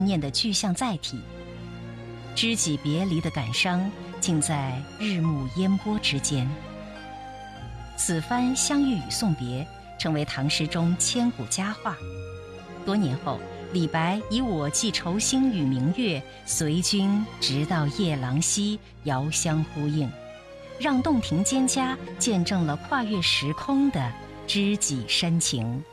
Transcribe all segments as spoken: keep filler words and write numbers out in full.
念的具象载体。知己别离的感伤，尽在日暮烟波之间。此番相遇与送别，成为唐诗中千古佳话。多年后，李白以“我寄愁心与明月，随君直到夜郎西”遥相呼应，让洞庭蒹葭见证了跨越时空的知己深情。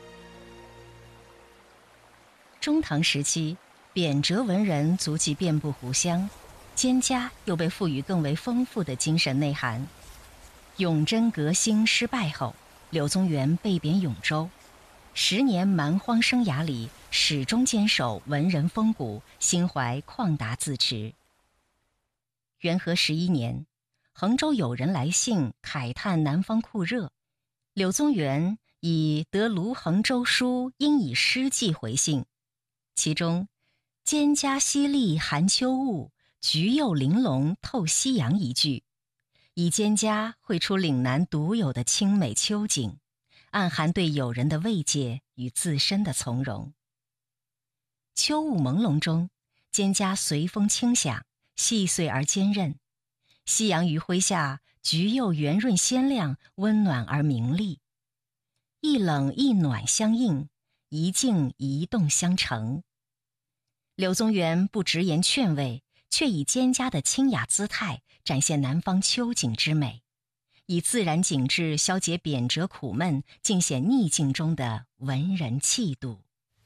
中唐时期，贬谪文人足迹遍布湖湘，蒹葭又被赋予更为丰富的精神内涵。永贞革新失败后，柳宗元被贬永州，十年蛮荒生涯里，始终坚守文人风骨，心怀旷达自持。元和十一年，衡州有人来信慨叹南方酷热，柳宗元以得卢衡州书，应以诗记回信，其中蒹葭淅沥寒秋雾，菊柚玲珑透夕阳一句，以蒹葭绘出岭南独有的清美秋景，暗含对友人的慰藉与自身的从容。秋雾朦胧中，蒹葭随风轻响，细碎而坚韧。夕阳余晖下，菊柚圆润鲜亮，温暖而明丽。一冷一暖相应，一静一动相成。柳宗元不直言劝慰，却以蒹葭的清雅姿态展现南方秋景之美，以自然景致消解贬谪苦闷，尽显逆境中的文人气度。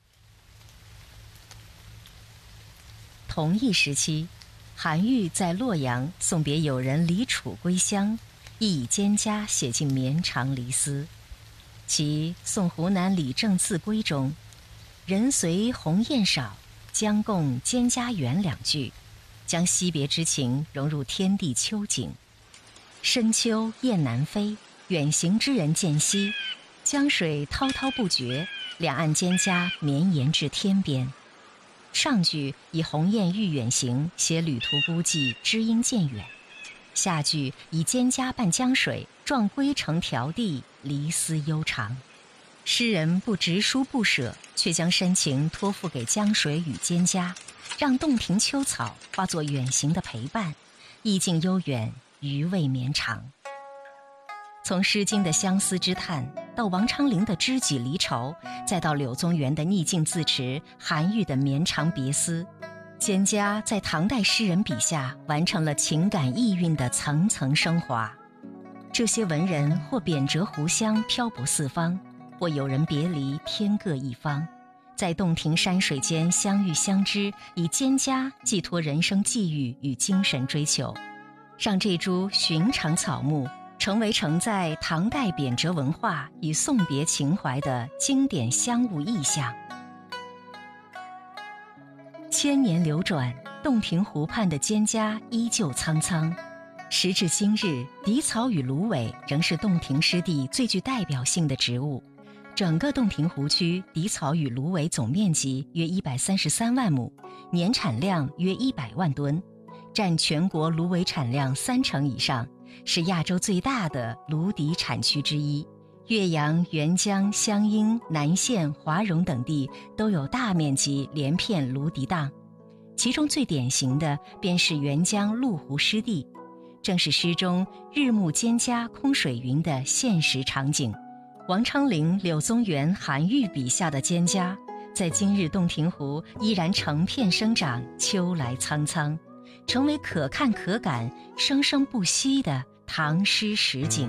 同一时期，韩愈在洛阳送别友人李楚归乡，亦以蒹葭写尽绵长离思。其《送湖南李正次归》中“人随鸿雁少，将共蒹葭远”两句，将惜别之情融入天地秋景。深秋雁南飞，远行之人渐稀，江水滔滔不绝，两岸蒹葭绵延至天边。上句以鸿雁欲远行，写旅途孤寂，知音渐远；下句以蒹葭伴江水，壮归程迢递，离思悠长。诗人不直抒不舍，却将深情托付给江水与蒹葭，让洞庭秋草化作远行的陪伴，意境悠远，余味绵长。从《诗经》的相思之叹，到王昌龄的知己离愁，再到柳宗元的逆境自持，韩愈的绵长别思，蒹葭在唐代诗人笔下完成了情感意蕴的层层升华。这些文人或贬谪湖湘，漂泊四方，或有人别离，天各一方，在洞庭山水间相遇相知，以蒹葭寄托人生际遇与精神追求，让这株寻常草木成为承载唐代贬谪文化与送别情怀的经典香物意象。千年流转，洞庭湖畔的蒹葭依旧苍苍。时至今日，荻草与芦苇仍是洞庭湿地最具代表性的植物。整个洞庭湖区荻草与芦苇总面积约一百三十三万亩，年产量约一百万吨，占全国芦苇产量三成以上，是亚洲最大的芦荻产区之一。岳阳、沅江、湘阴、南县、华容等地都有大面积连片芦荻荡，其中最典型的便是沅江麓湖湿地，正是诗中日暮蒹葭空水云的现实场景。王昌龄、柳宗元、韩愈笔下的蒹葭，在今日洞庭湖依然成片生长，秋来苍苍，成为可看可感、生生不息的唐诗实景。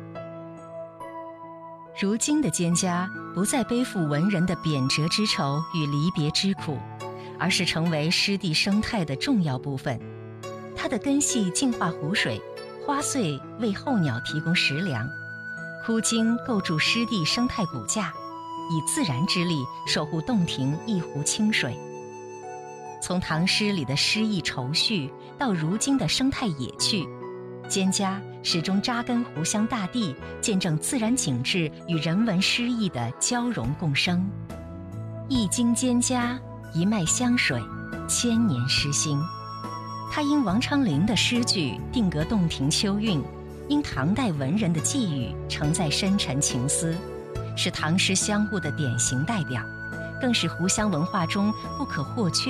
如今的蒹葭不再背负文人的贬谪之愁与离别之苦，而是成为湿地生态的重要部分。它的根系净化湖水，花穗为候鸟提供食粮，枯茎构筑湿地生态骨架，以自然之力守护洞庭一湖清水。从唐诗里的诗意愁绪，到如今的生态野趣，蒹葭始终扎根湖湘大地，见证自然景致与人文诗意的交融共生。一茎蒹葭，一脉香水，千年诗心。它因王昌龄的诗句定格洞庭秋韵，因唐代文人的寄语承载深沉情思，是唐诗香物的典型代表， 更是湖湘文化中不可或缺